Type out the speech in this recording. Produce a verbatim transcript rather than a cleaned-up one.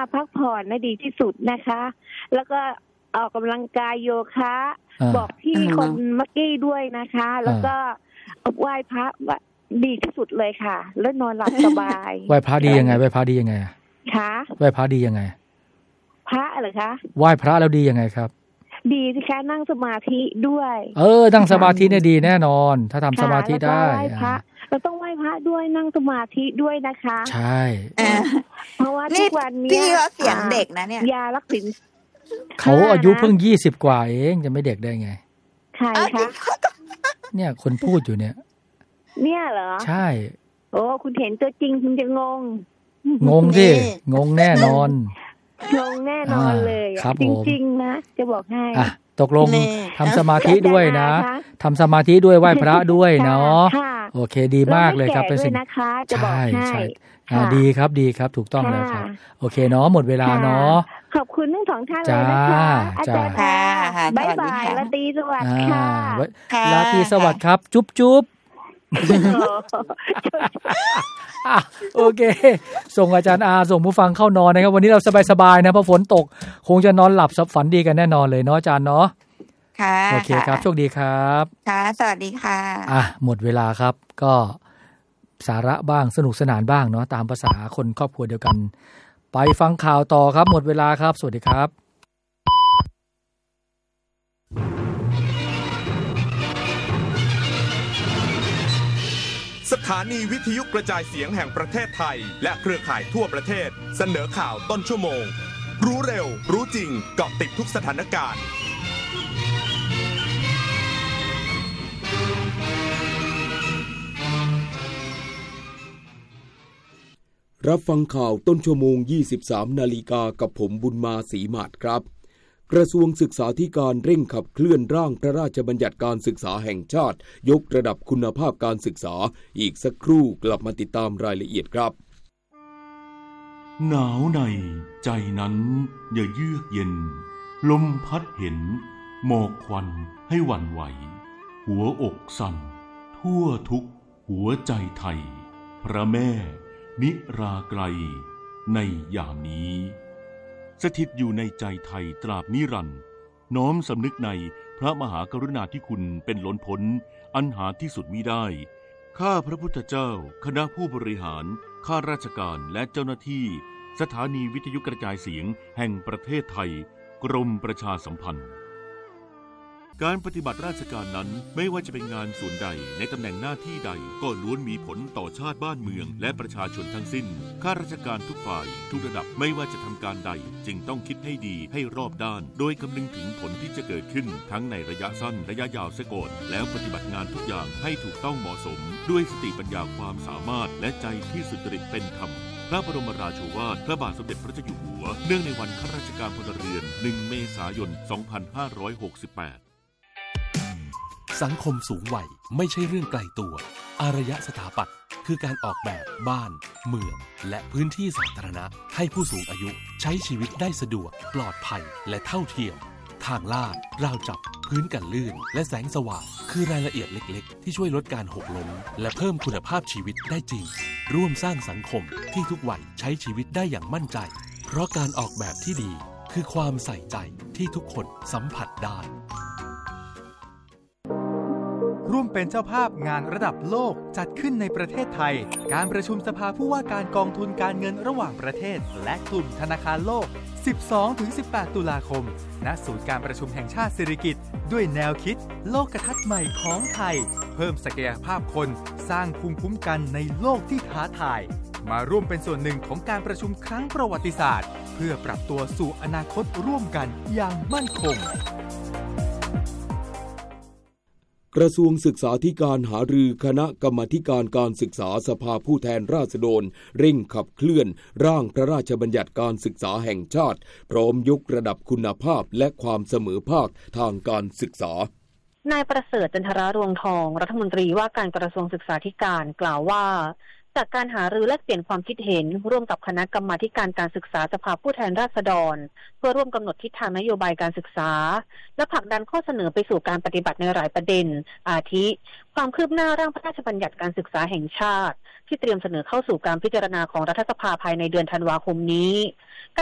พักผ่อนน่ะดีที่สุดนะคะแล้วก็ออกกำลังกายโยคะบอกพี่คนเมื่อกี้ด้วยนะคะแล้วก็ไหว้พระดีที่สุดเลยค่ะแล้วนอนหลับสบายไหว้พระดียังไงไหว้พระดียังไงคะไหว้พระดียังไงพระเหรอคะไหว้พระแล้วดียังไงครับดีสิคะนั่งสมาธิด้วยเออนั่งสมาธิเนี่ยดีแน่นอนถ้าทำสมาธิได้เราต้องไหว้พระด้วยนั่งสมาธิด้วยนะคะใช่เพราะว่าทุกวันนี้พี่ก็เสียงเด็กนะเนี่ยยารักษาเขาอายุเพิ่งยี่สิบกว่าเองจะไม่เด็กได้ไงใครคะเนี่ยคนพูดอยู่เนี่ยเนี่ยเหรอใช่โอ้คุณเห็นตัวจริงคุณจะงงงงสิงงแน่นอนงงแน่นอนเลยจริงๆนะจะบอกให้ตกลงทำสมาธิด้วยนะทำสมาธิด้วยไหว้พระด้วยเนาะโอเคดีมากเลยครับเป็นสิ่งใช่ใช่ดีครับดีครับถูกต้องแล้วครับโอเคเนาะหมดเวลาเนาะขอบคุณทั้งสองท่านเลยนะคะอาจารย์ค่ะบ๊ายบายราตรีสวัสดิ์ค่ะราตรีสวัสดิ์ครับจุ๊บจุ๊บโอเคส่งอาจารย์อาส่งผู้ฟังเข้านอนนะครับวันนี้เราสบายๆนะเพราะฝนตกคงจะนอนหลับฝันดีกันแน่นอนเลยเนาะอาจารย์เนาะค่ะโอเคครับโชคดีครับค่ะสวัสดีค่ะอ่ะหมดเวลาครับก็สาระบ้างสนุกสนานบ้างเนาะตามภาษาคนครอบครัวเดียวกันไปฟังข่าวต่อครับหมดเวลาครับสวัสดีครับสถานีวิทยุกระจายเสียงแห่งประเทศไทยและเครือข่ายทั่วประเทศเสนอข่าวต้นชั่วโมงรู้เร็วรู้จริงเกาะติดทุกสถานการณ์รับฟังข่าวต้นชั่วโมง ยี่สิบสาม นาฬิกากับผมบุญมาศรีมาศครับกระทรวงศึกษาธิการเร่งขับเคลื่อนร่างพระราชบัญญัติการศึกษาแห่งชาติยกระดับคุณภาพการศึกษาอีกสักครู่กลับมาติดตามรายละเอียดครับหนาวในใจนั้นอย่าเยือกเย็นลมพัดเห็นหมอกควันให้หวั่นไหวหัวอกสั่นทั่วทุกหัวใจไทยพระแม่นิราไกรในยามนี้สถิตอยู่ในใจไทยตราบนิรันดร์น้อมสำนึกในพระมหากรุณาธิคุณเป็นล้นพ้นอันหาที่สุดมิได้ข้าพระพุทธเจ้าคณะผู้บริหารข้าราชการและเจ้าหน้าที่สถานีวิทยุกระจายเสียงแห่งประเทศไทยกรมประชาสัมพันธ์การปฏิบัติราชการนั้นไม่ว่าจะเป็นงานส่วนใดในตำแหน่งหน้าที่ใดก็ล้วนมีผลต่อชาติบ้านเมืองและประชาชนทั้งสิ้นข้าราชการทุกฝ่ายทุกระดับไม่ว่าจะทำการใดจึงต้องคิดให้ดีให้รอบด้านโดยคำนึงถึงผลที่จะเกิดขึ้นทั้งในระยะสั้นระยะยาวเสียก่อนแล้วปฏิบัติงานทุกอย่างให้ถูกต้องเหมาะสมด้วยสติปัญญาความสามารถและใจที่สุจริตเป็นธรรมพระบรมราโชวาทพระบาทสมเด็จพระเจ้าอยู่หัวเนื่องในวันข้าราชการพลเรือนหนึ่งเมษายนสองพันห้าร้อยหกสิบแปดสังคมสูงวัยไม่ใช่เรื่องไกลตัวอารยสถาปัตย์คือการออกแบบบ้านเมืองและพื้นที่สาธารณะให้ผู้สูงอายุใช้ชีวิตได้สะดวกปลอดภัยและเท่าเทียมทางลาดราวจับพื้นกันลื่นและแสงสว่างคือรายละเอียดเล็กๆที่ช่วยลดการหกล้มและเพิ่มคุณภาพชีวิตได้จริงร่วมสร้างสังคมที่ทุกวัยใช้ชีวิตได้อย่างมั่นใจเพราะการออกแบบที่ดีคือความใส่ใจที่ทุกคนสัมผัสได้ร่วมเป็นเจ้าภาพงานระดับโลกจัดขึ้นในประเทศไทยการประชุมสภาผู้ว่าการกองทุนการเงินระหว่างประเทศและกลุ่มธนาคารโลก สิบสองถึงสิบแปด ตุลาคมณศูนย์การประชุมแห่งชาติสิริกิติ์ด้วยแนวคิดโลกทัศน์ใหม่ของไทยเพิ่มศักยภาพคนสร้างภูมิคุ้มกันในโลกที่ท้าทายมาร่วมเป็นส่วนหนึ่งของการประชุมครั้งประวัติศาสตร์เพื่อปรับตัวสู่อนาคตร่วมกันอย่างมั่นคงกระทรวงศึกษาธิการหารือคณะกรรมาธิการการศึกษาสภาผู้แทนราษฎรเร่งขับเคลื่อนร่างพระราชบัญญัติการศึกษาแห่งชาติพร้อมยกระดับคุณภาพและความเสมอภาคทางการศึกษานายประเสริฐจันทรารวงทองรัฐมนตรีว่าการกระทรวงศึกษาธิการกล่าวว่าจากการหารือแลกเปลี่ยนความคิดเห็นร่วมกับคณะกรรมาธิการการศึกษาสภาผู้แทนราษฎรเพื่อร่วมกำหนดทิศทางนโยบายการศึกษาและผลักดันข้อเสนอไปสู่การปฏิบัติในหลายประเด็นอาทิความคืบหน้าร่างพระราชบัญญัติการศึกษาแห่งชาติที่เตรียมเสนอเข้าสู่การพิจารณาของรัฐสภาภายในเดือนธันวาคมนี้